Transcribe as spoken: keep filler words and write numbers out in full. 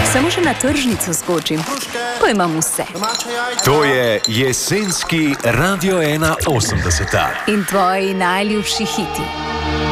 Samo še na tržnico skočim, pa imam vse. To je jesenski Radio ena osemdeset. In tvoji najljubši hiti.